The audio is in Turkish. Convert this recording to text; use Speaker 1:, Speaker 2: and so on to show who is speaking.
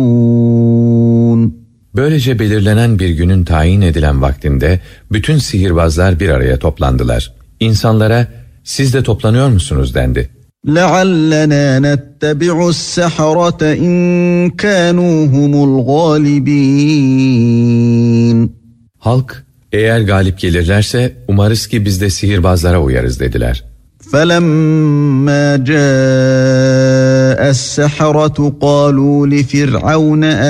Speaker 1: Böylece belirlenen bir günün tayin edilen vaktinde bütün sihirbazlar bir araya toplandılar. İnsanlara siz de toplanıyor musunuz dendi.
Speaker 2: لَعَلَّنَا نَتَّبِعُ السَّحَرَةَ اِنْ كَانُوا هُمُ الْغَالِبِينَ.
Speaker 1: Halk eğer galip gelirlerse umarız ki biz de sihirbazlara uyarız dediler.
Speaker 2: فَلَمَّا جَاءَ السَّحَرَةُ قَالُوا لِفِرْعَوْنَ